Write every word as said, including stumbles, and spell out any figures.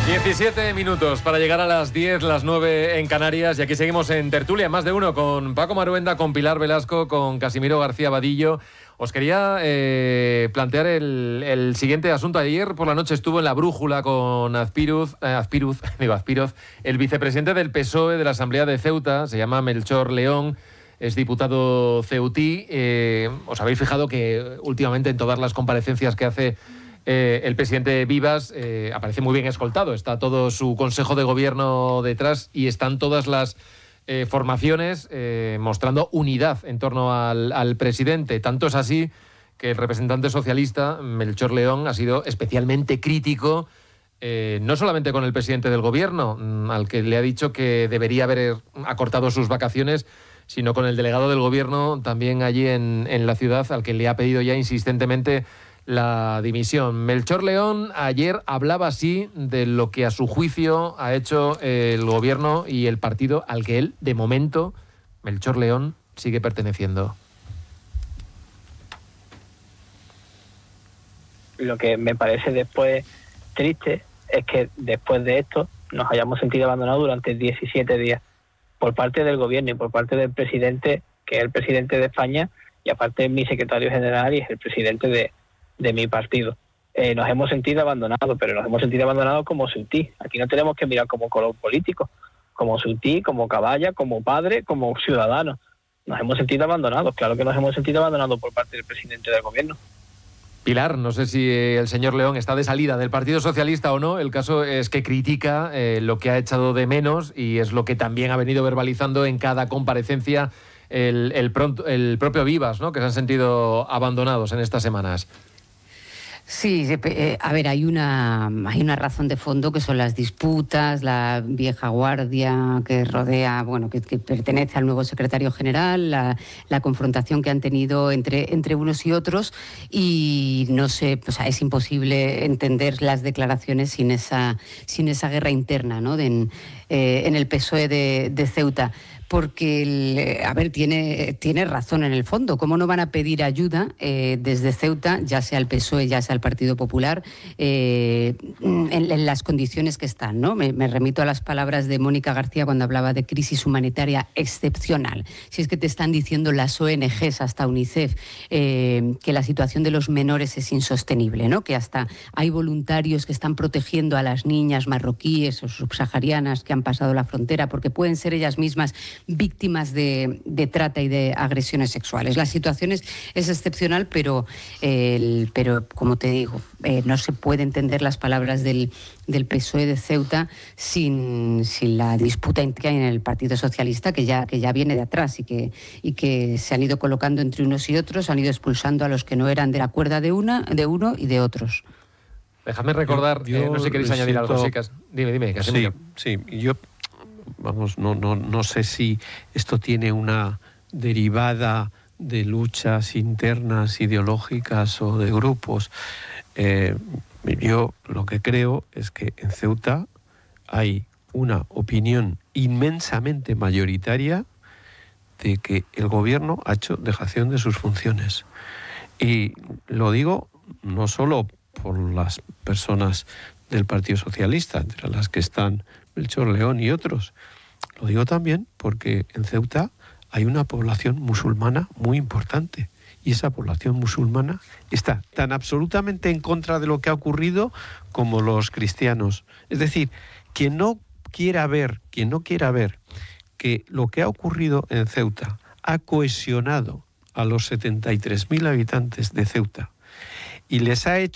diecisiete minutos para llegar a las diez, las nueve en Canarias, y aquí seguimos en tertulia, más de uno, con Paco Maruenda, con Pilar Velasco, con Casimiro García Vadillo. Os quería eh, plantear el, el siguiente asunto. Ayer por la noche estuvo en La Brújula con Azpiruz, eh, Azpiruz, digo Azpiroz, el vicepresidente del P S O E de la Asamblea de Ceuta, se llama Melchor León, es diputado ceutí. Eh, os habéis fijado que últimamente en todas las comparecencias que hace Eh, el presidente Vivas eh, aparece muy bien escoltado, está todo su consejo de gobierno detrás y están todas las eh, formaciones eh, mostrando unidad en torno al, al presidente. Tanto es así que el representante socialista, Melchor León, ha sido especialmente crítico, eh, no solamente con el presidente del gobierno, al que le ha dicho que debería haber acortado sus vacaciones, sino con el delegado del gobierno también allí en, en la ciudad, al que le ha pedido ya insistentemente la dimisión. Melchor León ayer hablaba así de lo que a su juicio ha hecho el gobierno y el partido al que él, de momento, Melchor León, sigue perteneciendo. Lo que me parece después triste es que después de esto nos hayamos sentido abandonados durante diecisiete días por parte del gobierno y por parte del presidente, que es el presidente de España, y aparte mi secretario general y es el presidente de de mi partido. Eh, nos hemos sentido abandonados, pero nos hemos sentido abandonados como ceutí. Aquí no tenemos que mirar como color político, como ceutí, como caballa, como padre, como ciudadano. Nos hemos sentido abandonados, claro que nos hemos sentido abandonados por parte del presidente del gobierno. Pilar, no sé si el señor León está de salida del Partido Socialista o no. El caso es que critica eh, lo que ha echado de menos y es lo que también ha venido verbalizando en cada comparecencia el, el, pronto, el propio Vivas, ¿no?, que se han sentido abandonados en estas semanas. Sí, eh, a ver, hay una, hay una razón de fondo que son las disputas, la vieja guardia que rodea, bueno, que, que pertenece al nuevo secretario general, la, la confrontación que han tenido entre, entre unos y otros, y no sé, o sea, es imposible entender las declaraciones sin esa, sin esa guerra interna, ¿no?, de, en, eh, en el P S O E de, de Ceuta. Porque, el, a ver, tiene, tiene razón en el fondo. ¿Cómo no van a pedir ayuda eh, desde Ceuta, ya sea el P S O E, ya sea el Partido Popular, eh, en, en las condiciones que están, ¿no? Me, me remito a las palabras de Mónica García cuando hablaba de crisis humanitaria excepcional. Si es que te están diciendo las O N Ges, hasta UNICEF, eh, que la situación de los menores es insostenible, ¿no?, que hasta hay voluntarios que están protegiendo a las niñas marroquíes o subsaharianas que han pasado la frontera porque pueden ser ellas mismas víctimas de, de trata y de agresiones sexuales. La situación es, es excepcional, pero, eh, el, pero como te digo, eh, no se puede entender las palabras del, del P S O E de Ceuta sin, sin la disputa que hay en el Partido Socialista, que ya, que ya viene de atrás y que, y que se han ido colocando entre unos y otros, han ido expulsando a los que no eran de la cuerda de, una, de uno y de otros. Déjame recordar, yo, yo eh, no sé si queréis añadir siento... algo, chicas. Dime, dime, Casimiro. Sí, sí, yo... Vamos, no, no, no sé si esto tiene una derivada de luchas internas ideológicas o de grupos. Eh, yo lo que creo es que en Ceuta hay una opinión inmensamente mayoritaria de que el gobierno ha hecho dejación de sus funciones. Y lo digo no solo por las personas del Partido Socialista, entre las que están Melchor León y otros. Lo digo también porque en Ceuta hay una población musulmana muy importante y esa población musulmana está tan absolutamente en contra de lo que ha ocurrido como los cristianos. Es decir, quien no quiera ver, quien no quiera ver que lo que ha ocurrido en Ceuta ha cohesionado a los setenta y tres mil habitantes de Ceuta y les ha hecho